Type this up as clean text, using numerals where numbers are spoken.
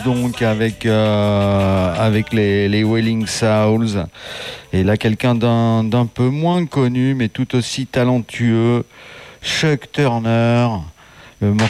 donc avec les Wailing Souls. Et là, quelqu'un d'un peu moins connu, mais tout aussi talentueux, Chuck Turner. Le